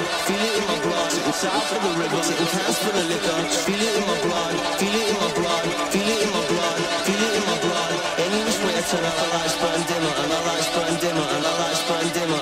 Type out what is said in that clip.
feel it in my blood. Sitting south of the river, sitting cans full of liquor. Feel it in my blood, feel it in my blood, feel it in my blood, feel it in my blood. Any which way I turn out the lights burn.